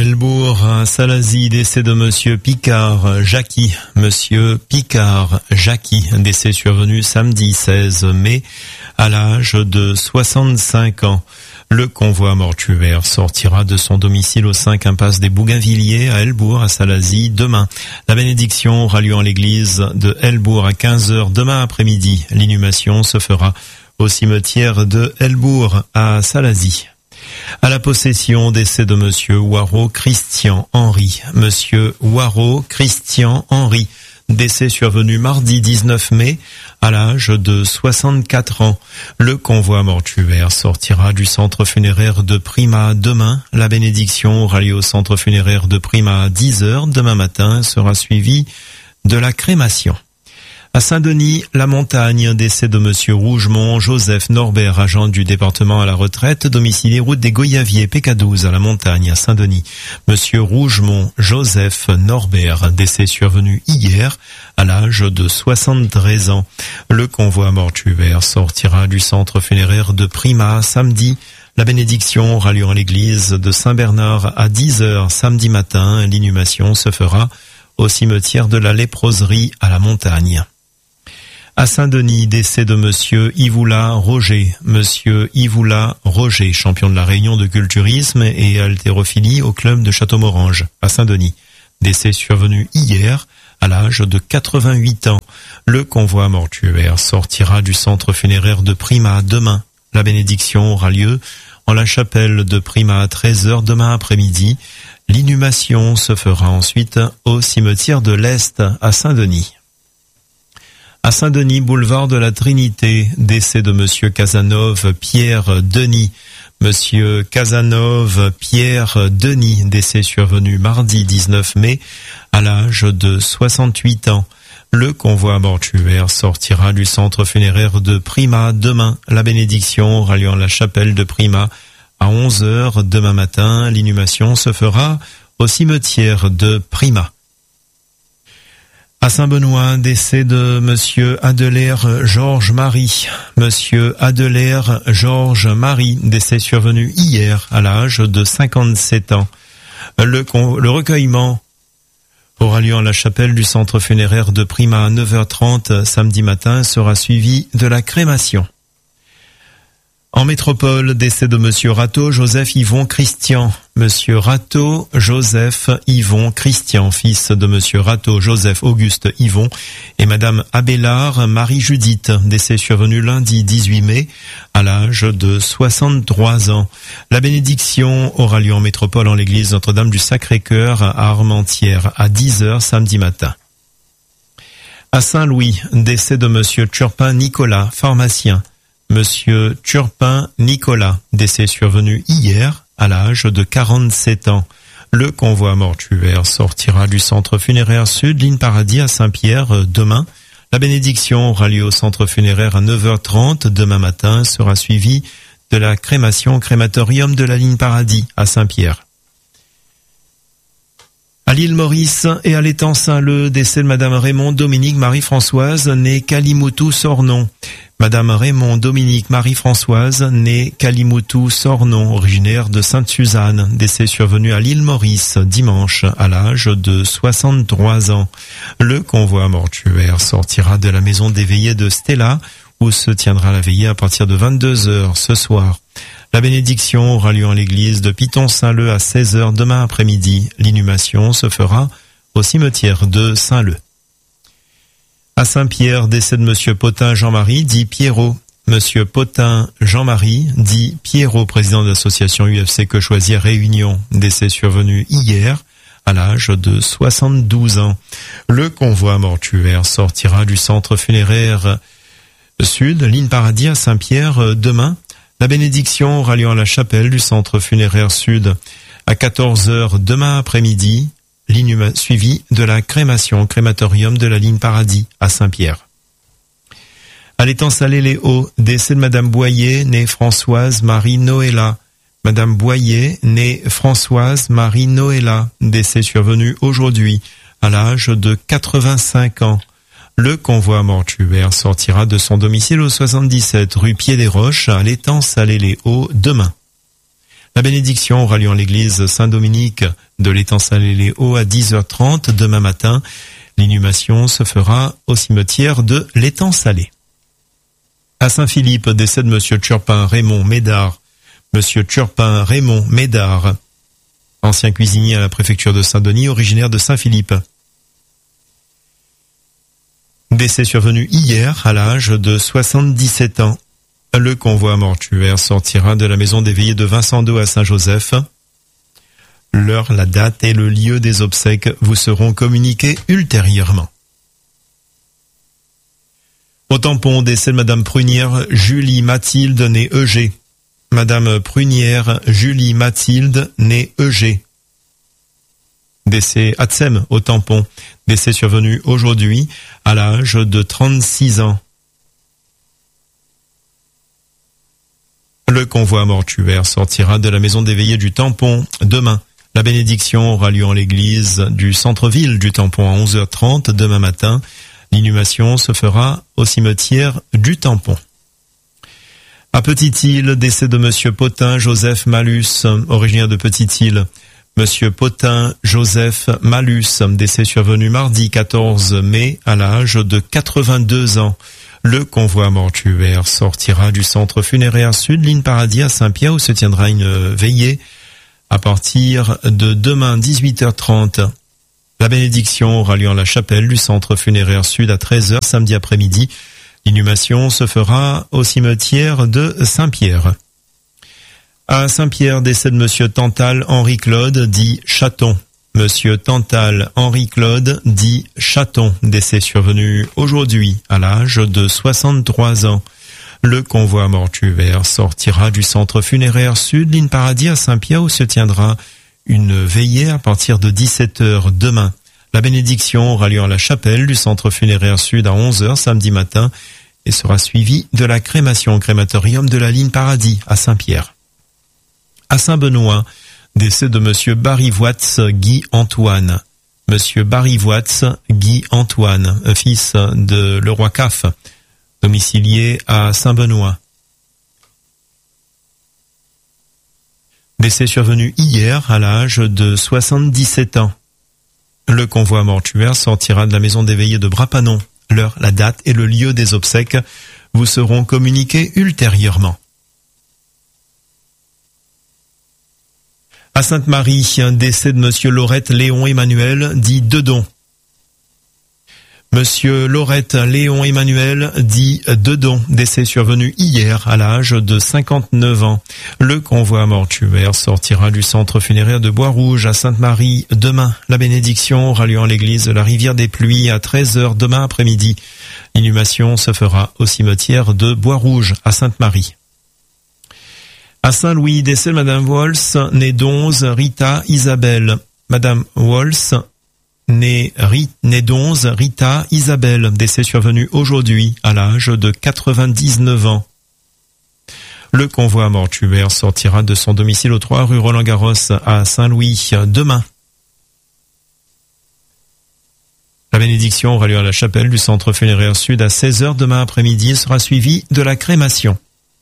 Helbourg, à Salazie, décès de Monsieur Picard Jackie. Monsieur Picard Jackie, décès survenu samedi 16 mai à l'âge de 65 ans. Le convoi mortuaire sortira de son domicile au 5 impasse des Bougainvilliers à Helbourg, à Salazie, demain. La bénédiction aura lieu en l'église de Helbourg à 15h demain après-midi. L'inhumation se fera au cimetière de Helbourg à Salazie. À la possession, décès de Monsieur Waro Christian Henry. Monsieur Waro Christian Henry, décès survenu mardi 19 mai à l'âge de 64 ans. Le convoi mortuaire sortira du centre funéraire de Prima demain. La bénédiction aura lieu au centre funéraire de Prima à 10h demain matin, sera suivie de la crémation. À Saint-Denis, la montagne, décès de Monsieur Rougemont Joseph Norbert, agent du département à la retraite, domicilié route des Goyaviers, PK12 à la montagne, à Saint-Denis. Monsieur Rougemont Joseph Norbert, décès survenu hier à l'âge de 73 ans. Le convoi mortuaire sortira du centre funéraire de Prima samedi. La bénédiction aura lieu en l'église de Saint-Bernard à 10h samedi matin. L'inhumation se fera au cimetière de la Léproserie à la montagne. À Saint-Denis, décès de Monsieur Ivoula Roger. Monsieur Ivoula Roger, champion de la Réunion de culturisme et haltérophilie au club de Château-Morange, à Saint-Denis. Décès survenu hier, à l'âge de 88 ans. Le convoi mortuaire sortira du centre funéraire de Prima demain. La bénédiction aura lieu en la chapelle de Prima à 13h demain après-midi. L'inhumation se fera ensuite au cimetière de l'Est, à Saint-Denis. À Saint-Denis, boulevard de la Trinité, décès de Monsieur Casanove Pierre Denis. Monsieur Casanove Pierre Denis, décès survenu mardi 19 mai à l'âge de 68 ans. Le convoi mortuaire sortira du centre funéraire de Prima demain. La bénédiction aura lieu en la chapelle de Prima à 11h demain matin. L'inhumation se fera au cimetière de Prima. À Saint-Benoît, décès de Monsieur Adelaire Georges-Marie. Monsieur Adelaire Georges-Marie, décès survenu hier à l'âge de 57 ans. Le recueillement aura lieu en la chapelle du centre funéraire de Prima à 9h30 samedi matin, sera suivi de la crémation. En métropole, décès de Monsieur Rateau Joseph Yvon Christian. Monsieur Rateau Joseph Yvon Christian, fils de Monsieur Rateau Joseph Auguste Yvon et Madame Abélard Marie-Judith, décès survenu lundi 18 mai à l'âge de 63 ans. La bénédiction aura lieu en métropole en l'église Notre-Dame du Sacré-Cœur à Armentières à 10h samedi matin. À Saint-Louis, décès de Monsieur Turpin Nicolas, pharmacien. Monsieur Turpin Nicolas, décès survenu hier à l'âge de 47 ans. Le convoi mortuaire sortira du centre funéraire sud, ligne Paradis à Saint-Pierre demain. La bénédiction aura lieu au centre funéraire à 9h30 demain matin, sera suivie de la crémation au crématorium de la ligne Paradis à Saint-Pierre. À l'île Maurice et à l'étang Saint-Leu, décès de Madame Raymond Dominique Marie-Françoise, née Kalimoutou Sornon. Madame Raymond Dominique Marie-Françoise, née Kalimoutou Sornon, originaire de Sainte-Suzanne, décès survenu à l'île Maurice dimanche à l'âge de 63 ans. Le convoi mortuaire sortira de la maison des veillées de Stella, où se tiendra la veillée à partir de 22h ce soir. La bénédiction aura lieu en l'église de Piton-Saint-Leu à 16h demain après-midi. L'inhumation se fera au cimetière de Saint-Leu. À Saint-Pierre, décès de Monsieur Potin Jean-Marie, dit Pierrot. Monsieur Potin Jean-Marie, dit Pierrot, président de l'association UFC Que Choisir Réunion, décès survenu hier à l'âge de 72 ans. Le convoi mortuaire sortira du centre funéraire sud, ligne Paradis à Saint-Pierre demain. La bénédiction aura lieu à la chapelle du centre funéraire sud à 14h demain après-midi, suivi de la crémation au crématorium de la ligne Paradis à Saint-Pierre. À l'étang Salé-les-Hauts, décès de Madame Boyer, née Françoise Marie Noëlla. Madame Boyer, née Françoise Marie Noëlla, décès survenu aujourd'hui à l'âge de 85 ans. Le convoi mortuaire sortira de son domicile au 77 rue Pied-des-Roches à l'étang Salé-les-Hauts demain. La bénédiction aura lieu en l'église Saint-Dominique de l'Étang-Salé-les-Hauts à 10h30 demain matin. L'inhumation se fera au cimetière de l'Étang-Salé. À Saint-Philippe, décès de Monsieur Turpin Raymond Médard. Monsieur Turpin Raymond Médard, ancien cuisinier à la préfecture de Saint-Denis, originaire de Saint-Philippe. Décès survenu hier à l'âge de 77 ans. Le convoi mortuaire sortira de la maison des veillées de Vincent d'Eau à Saint-Joseph. L'heure, la date et le lieu des obsèques vous seront communiqués ultérieurement. Au tampon, décès de Madame Prunière Julie Mathilde née Eugé. Madame Prunière Julie Mathilde née Eugé. Décès Atsem au tampon. Décès survenu aujourd'hui à l'âge de 36 ans. Le convoi mortuaire sortira de la maison des veillées du tampon demain. La bénédiction aura lieu en l'église du centre-ville du tampon à 11h30 demain matin. L'inhumation se fera au cimetière du tampon. À Petite-Île, décès de Monsieur Potin Joseph Malus, originaire de Petite-Île. Monsieur Potin Joseph Malus, décès survenu mardi 14 mai à l'âge de 82 ans. Le convoi mortuaire sortira du centre funéraire Sud, ligne Paradis à Saint-Pierre où se tiendra une veillée à partir de demain 18h30. La bénédiction aura lieu en la chapelle du centre funéraire Sud à 13h samedi après-midi. L'inhumation se fera au cimetière de Saint-Pierre. À Saint-Pierre, décès de Monsieur Tantal Henri-Claude, dit Chaton. Monsieur Tantal Henri-Claude, dit Chaton, décès survenu aujourd'hui à l'âge de 63 ans. Le convoi mortuaire sortira du centre funéraire Sud, ligne Paradis à Saint-Pierre où se tiendra une veillée à partir de 17h demain. La bénédiction aura lieu à la chapelle du centre funéraire Sud à 11h samedi matin et sera suivie de la crémation au crématorium de la ligne Paradis à Saint-Pierre. À Saint-Benoît, décès de Monsieur Barivoitz Guy Antoine. Monsieur Barivoitz Guy Antoine, fils de Leroy Caf, domicilié à Saint-Benoît. Décès survenu hier à l'âge de 77 ans. Le convoi mortuaire sortira de la maison des veillées de Brapanon. L'heure, la date et le lieu des obsèques vous seront communiqués ultérieurement. À Sainte-Marie, un décès de Monsieur Laurette Léon Emmanuel, dit Dedon. Monsieur Laurette Léon Emmanuel, dit Dedon, décès survenu hier à l'âge de 59 ans. Le convoi mortuaire sortira du centre funéraire de Bois-Rouge à Sainte-Marie demain. La bénédiction aura lieu en l'église de la Rivière des Pluies à 13h demain après-midi. L'inhumation se fera au cimetière de Bois-Rouge à Sainte-Marie. À Saint-Louis, décès de Madame Wolf, née d'Onze, Rita Isabelle. Madame Wolf, née d'Onze, Rita Isabelle, décès survenu aujourd'hui à l'âge de 99 ans. Le convoi mortuaire sortira de son domicile au 3 rue Roland-Garros à Saint-Louis demain. La bénédiction aura lieu à la chapelle du centre funéraire Sud à 16h demain après-midi et sera suivie de la crémation.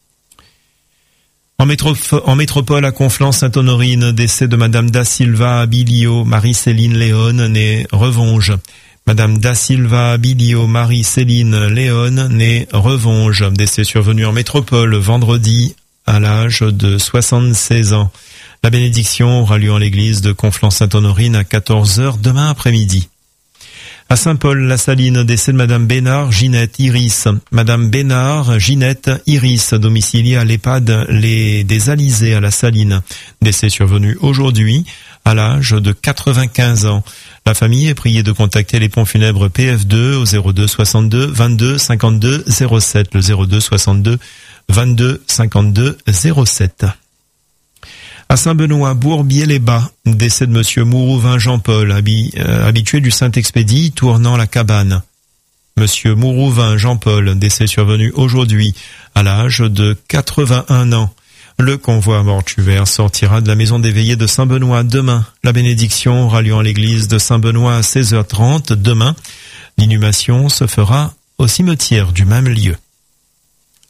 En métropole à Conflans-Sainte-Honorine, décès de Madame Da Silva Abilio Marie-Céline Léon, née Revonge. Madame Da Silva Abilio Marie-Céline Léon, née Revonge, décès survenu en métropole vendredi à l'âge de 76 ans. La bénédiction aura lieu en l'église de Conflans-Sainte-Honorine à 14h demain après-midi. À Saint-Paul-la-Saline, décès de Madame Bénard Ginette Iris. Madame Bénard Ginette Iris, domiciliée à l'EHPAD des Alizés à la Saline. Décès survenu aujourd'hui à l'âge de 95 ans. La famille est priée de contacter les ponts funèbres PF2 au 02 62 22 52 07, le 02 62 22 52 07. À Saint-Benoît, Bourbier-les-Bas, décès de Monsieur Mourouvin Jean-Paul, habitué du Saint-Expédie, tournant la cabane. Monsieur Mourouvin Jean-Paul, décès survenu aujourd'hui, à l'âge de 81 ans. Le convoi mortuaire sortira de la maison des veillées de Saint-Benoît demain. La bénédiction aura lieu en l'église de Saint-Benoît à 16h30 demain. L'inhumation se fera au cimetière du même lieu.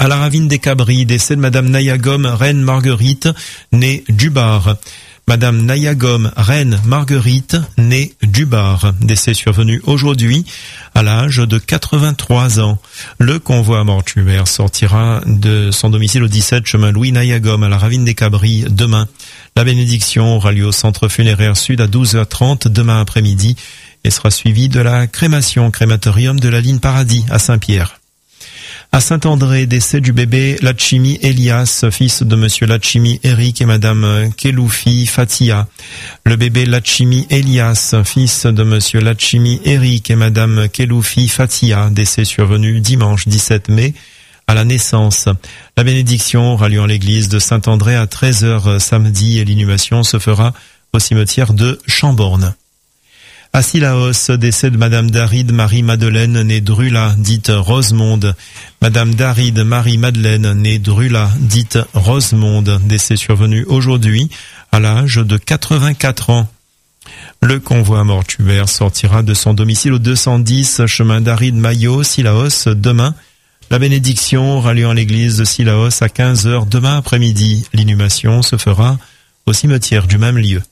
à la ravine des Cabris, décès de Madame Nayagom, reine Marguerite, née Dubar. Madame Nayagom, reine Marguerite, née Dubar. Décès survenu aujourd'hui à l'âge de 83 ans. Le convoi mortuaire sortira de son domicile au 17 chemin Louis Nayagom à la ravine des Cabris demain. La bénédiction aura lieu au centre funéraire sud à 12h30 demain après-midi et sera suivie de la crématorium de la ligne Paradis à Saint-Pierre. À Saint-André, décès du bébé Lachimi Elias, fils de monsieur Lachimi Eric et madame Keloufi Fatia. Le bébé Lachimi Elias, fils de monsieur Lachimi Eric et madame Keloufi Fatia, décès survenu dimanche 17 mai à la naissance. La bénédiction aura lieu en l'église de Saint-André à 13h samedi et l'inhumation se fera au cimetière de Chamborne. À Sillaos, décès de Madame Darid Marie-Madeleine, née Drula, dite Rosemonde. Madame Darid Marie-Madeleine, née Drula, dite Rosemonde, décès survenu aujourd'hui à l'âge de 84 ans. Le convoi mortuaire sortira de son domicile au 210 chemin Darid Maillot, Sillaos, demain. La bénédiction aura lieu en l'église de Sillaos à 15h demain après-midi. L'inhumation se fera au cimetière du même lieu.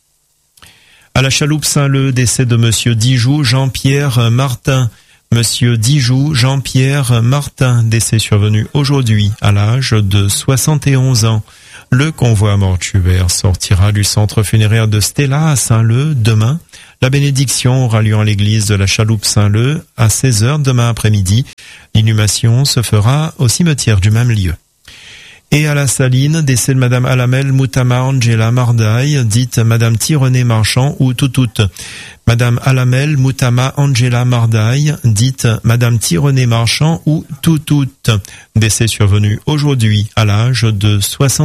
À la chaloupe Saint-Leu, décès de monsieur Dijoux Jean-Pierre Martin. Monsieur Dijoux Jean-Pierre Martin, décès survenu aujourd'hui à l'âge de 71 ans. Le convoi mortuaire sortira du centre funéraire de Stella à Saint-Leu demain. La bénédiction aura lieu en l'église de la chaloupe Saint-Leu à 16h demain après-midi. L'inhumation se fera au cimetière du même lieu. Et à la Saline, décès de Madame Alamel Moutama Angela Mardaï, dite Madame Tirené Marchand ou Toutoute. Madame Alamel Moutama Angela Mardaï, dite Madame Tirené Marchand ou Toutoute. Décès survenu aujourd'hui à l'âge de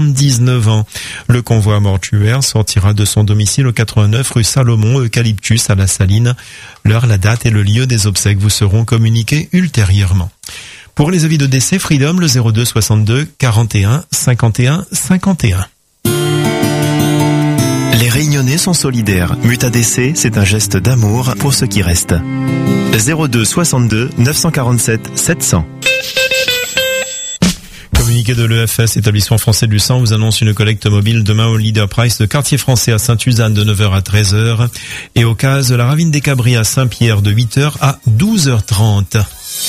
79 ans. Le convoi mortuaire sortira de son domicile au 89 rue Salomon Eucalyptus à la Saline. L'heure, la date et le lieu des obsèques vous seront communiqués ultérieurement. Pour les avis de décès, Freedom, le 02 62 41 51 51. Les Réunionnais sont solidaires. Muta-décès, c'est un geste d'amour pour ceux qui restent. 02 62 947 700. Communiqué de l'EFS, établissement français du sang, vous annonce une collecte mobile demain au Leader Price de quartier français à Sainte-Suzanne de 9h à 13h et au case de la ravine des Cabris à Saint-Pierre de 8h à 12h30.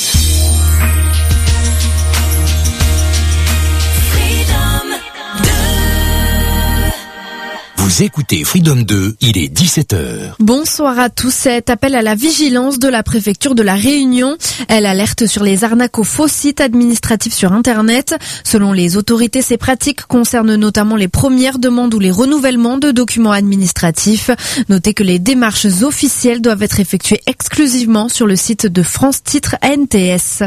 Vous écoutez Freedom 2, il est 17h. Bonsoir à tous. Cet appel à la vigilance de la préfecture de la Réunion. Elle alerte sur les arnaques aux faux sites administratifs sur Internet. Selon les autorités, ces pratiques concernent notamment les premières demandes ou les renouvellements de documents administratifs. Notez que les démarches officielles doivent être effectuées exclusivement sur le site de France Titres ANTS.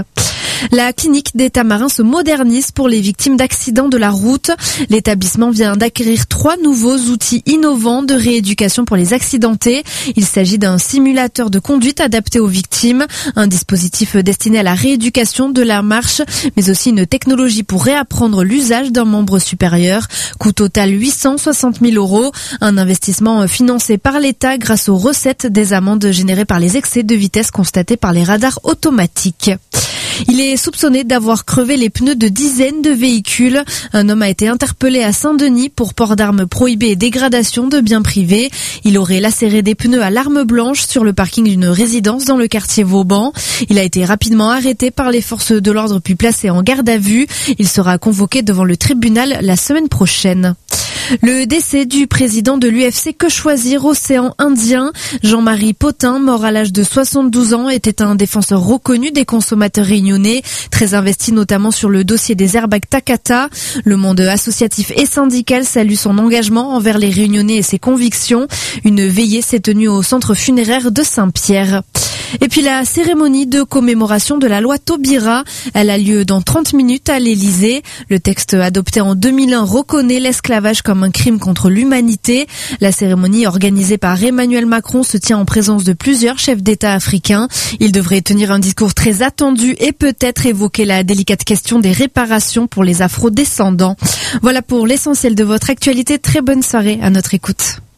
La clinique des Tamarins se modernise pour les victimes d'accidents de la route. L'établissement vient d'acquérir 3 nouveaux outils innovants de rééducation pour les accidentés. Il s'agit d'un simulateur de conduite adapté aux victimes, un dispositif destiné à la rééducation de la marche, mais aussi une technologie pour réapprendre l'usage d'un membre supérieur. Coût total 860 000 €, un investissement financé par l'État grâce aux recettes des amendes générées par les excès de vitesse constatés par les radars automatiques. Il est soupçonné d'avoir crevé les pneus de dizaines de véhicules. Un homme a été interpellé à Saint-Denis pour port d'armes prohibées et dégradation de biens privés. Il aurait lacéré des pneus à l'arme blanche sur le parking d'une résidence dans le quartier Vauban. Il a été rapidement arrêté par les forces de l'ordre puis placé en garde à vue. Il sera convoqué devant le tribunal la semaine prochaine. Le décès du président de l'UFC Que Choisir Océan Indien, Jean-Marie Potin, mort à l'âge de 72 ans, était un défenseur reconnu des consommateurs réunionnais, très investi notamment sur le dossier des airbags Takata. Le monde associatif et syndical salue son engagement envers les Réunionnais et ses convictions. Une veillée s'est tenue au centre funéraire de Saint-Pierre. Et puis la cérémonie de commémoration de la loi Taubira, elle a lieu dans 30 minutes à l'Élysée. Le texte adopté en 2001 reconnaît l'esclavage comme un crime contre l'humanité. La cérémonie organisée par Emmanuel Macron se tient en présence de plusieurs chefs d'État africains. Il devrait tenir un discours très attendu et peut-être évoquer la délicate question des réparations pour les afro-descendants. Voilà pour l'essentiel de votre actualité. Très bonne soirée à notre écoute.